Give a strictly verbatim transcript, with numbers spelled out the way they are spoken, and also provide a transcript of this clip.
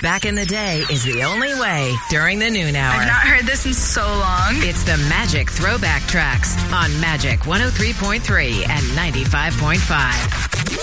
Back in the Day is the only way during the noon hour. I've not heard this in so long. It's the Magic Throwback Tracks on Magic one oh three point three and ninety-five point five.